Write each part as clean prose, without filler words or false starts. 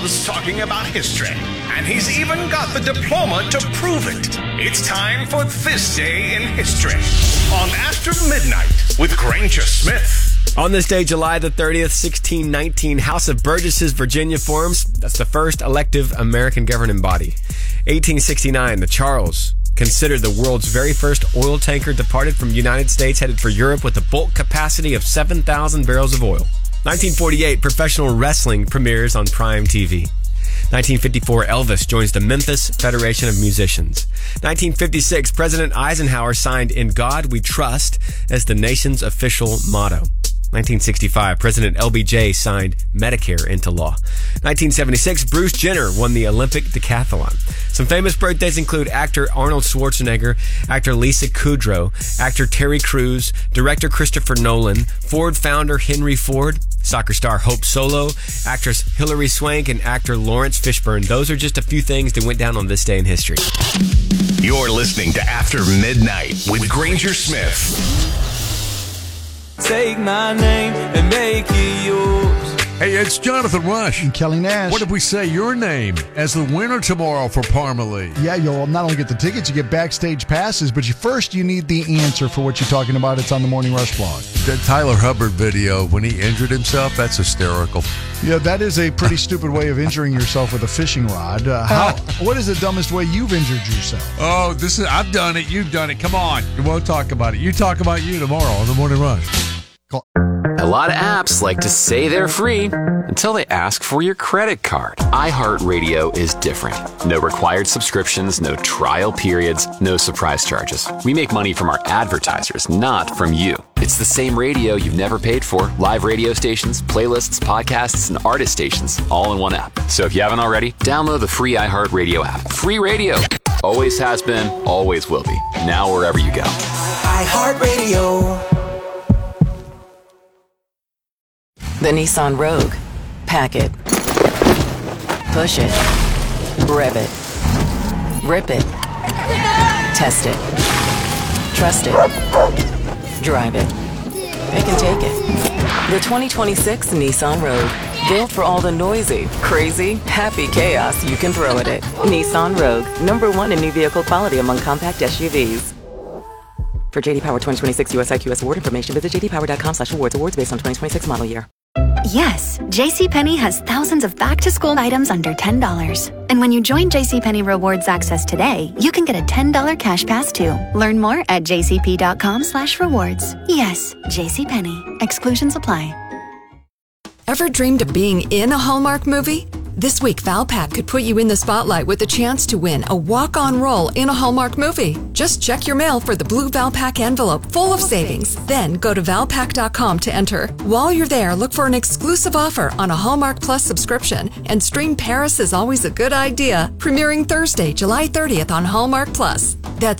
loves talking about history, and he's even got the diploma to prove it. It's time for This Day in History on After Midnight with Granger Smith. On this day, July the 30th, 1619, House of Burgesses, Virginia forms. That's the first elective American governing body. 1869, the Charles, considered the world's very first oil tanker, departed from the United States, headed for Europe with a bulk capacity of 7,000 barrels of oil. 1948, professional wrestling premieres on Prime TV. 1954, Elvis joins the Memphis Federation of Musicians. 1956, President Eisenhower signed "In God We Trust" as the nation's official motto. 1965, President LBJ signed Medicare into law. 1976, Bruce Jenner won the Olympic decathlon. Some famous birthdays include actor Arnold Schwarzenegger, actor Lisa Kudrow, actor Terry Crews, director Christopher Nolan, Ford founder Henry Ford, soccer star Hope Solo, actress Hilary Swank, and actor Lawrence Fishburne. Those are just a few things that went down on this day in history. You're listening to After Midnight with Granger Smith. Take my name and make it yours. Hey, it's Jonathan Rush. And Kelly Nash. What if we say your name as the winner tomorrow for Parmalee? Yeah, you'll not only get the tickets, you get backstage passes, but you need the answer for what you're talking about. It's on the Morning Rush blog. That Tyler Hubbard video when he injured himself, that's hysterical. Yeah, that is a pretty stupid way of injuring yourself with a fishing rod. What is the dumbest way you've injured yourself? Oh, I've done it. You've done it. Come on. You won't talk about it. You talk about you tomorrow on the Morning Rush. A lot of apps like to say they're free until they ask for your credit card. iHeartRadio is different. No required subscriptions, no trial periods, no surprise charges. We make money from our advertisers, not from you. It's the same radio you've never paid for. Live radio stations, playlists, podcasts, and artist stations, all in one app. So if you haven't already, download the free iHeartRadio app. Free radio. Always has been, always will be. Now wherever you go. iHeartRadio. The Nissan Rogue. Pack it. Push it. Rev it. Rip it. Test it. Trust it. Drive it. They can take it. The 2026 Nissan Rogue. Built for all the noisy, crazy, happy chaos you can throw at it. Nissan Rogue. #1 in new vehicle quality among compact SUVs. For JD Power 2026 US IQS award information, visit jdpower.com/awards. Awards based on 2026 model year. Yes, JCPenney has thousands of back-to-school items under $10. And when you join JCPenney Rewards Access today, you can get a $10 cash pass too. Learn more at jcp.com/rewards. Yes, JCPenney. Exclusions apply. Ever dreamed of being in a Hallmark movie? This week, Valpak could put you in the spotlight with a chance to win a walk-on role in a Hallmark movie. Just check your mail for the blue Valpak envelope full of savings. Then go to valpak.com to enter. While you're there, look for an exclusive offer on a Hallmark Plus subscription and stream Paris is Always a Good Idea, premiering Thursday, July 30th on Hallmark Plus. That's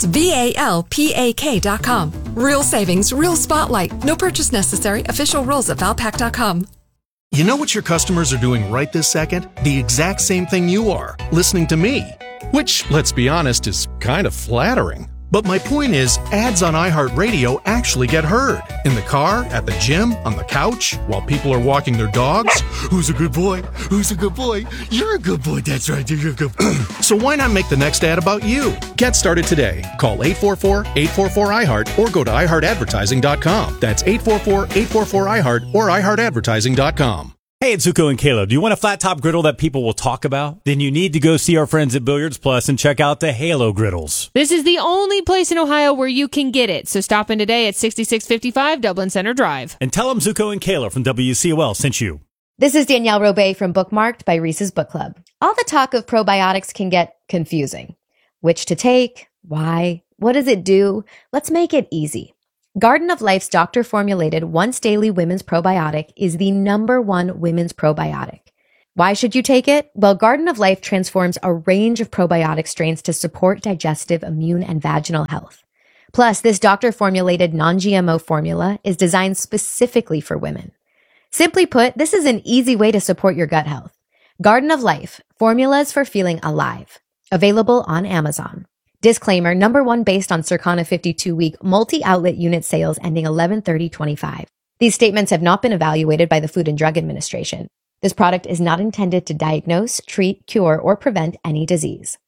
VALPAK.com. Real savings, real spotlight. No purchase necessary. Official rules at valpak.com. You know what your customers are doing right this second? The exact same thing you are, listening to me. Which, let's be honest, is kind of flattering. But my point is, ads on iHeartRadio actually get heard. In the car, at the gym, on the couch, while people are walking their dogs. Who's a good boy? Who's a good boy? You're a good boy. That's right, you're a good boy. So why not make the next ad about you? Get started today. Call 844-844-iHeart or go to iHeartAdvertising.com. That's 844-844-iHeart or iHeartAdvertising.com. Hey, it's Zuko and Caleb. Do you want a flat top griddle that people will talk about? Then you need to go see our friends at Billiards Plus and check out the Halo griddles. This is the only place in Ohio where you can get it. So stop in today at 6655 Dublin Center Drive. And tell them Zuko and Caleb from WCOL sent you. This is Danielle Robay from Bookmarked by Reese's Book Club. All the talk of probiotics can get confusing. Which to take? Why? What does it do? Let's make it easy. Garden of Life's doctor-formulated once-daily women's probiotic is the #1 women's probiotic. Why should you take it? Well, Garden of Life transforms a range of probiotic strains to support digestive, immune, and vaginal health. Plus, this doctor-formulated non-GMO formula is designed specifically for women. Simply put, this is an easy way to support your gut health. Garden of Life, formulas for feeling alive. Available on Amazon. Disclaimer, #1 based on Circana 52-week multi-outlet unit sales ending 11/30/25. These statements have not been evaluated by the Food and Drug Administration. This product is not intended to diagnose, treat, cure, or prevent any disease.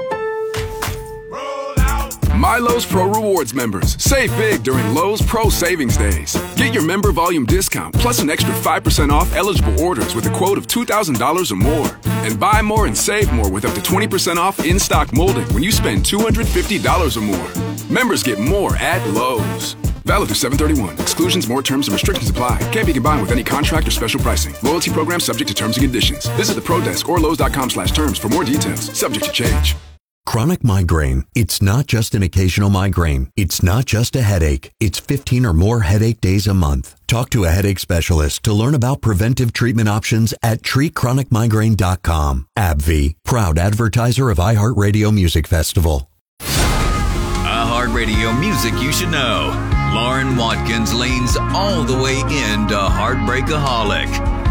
MyLowe's Pro Rewards members, save big during Lowe's Pro Savings Days. Get your member volume discount plus an extra 5% off eligible orders with a quote of $2,000 or more. And buy more and save more with up to 20% off in-stock molding when you spend $250 or more. Members get more at Lowe's. Valid through 7/31. Exclusions, more terms, and restrictions apply. Can't be combined with any contract or special pricing. Loyalty program subject to terms and conditions. Visit the Pro Desk or Lowe's.com/terms for more details. Subject to change. Chronic migraine. It's not just an occasional migraine. It's not just a headache. It's 15 or more headache days a month. Talk to a headache specialist to learn about preventive treatment options at treatchronicmigraine.com. AbbVie, proud advertiser of iHeartRadio Music Festival. iHeartRadio music you should know. Lauren Watkins leans all the way into Heartbreakaholic.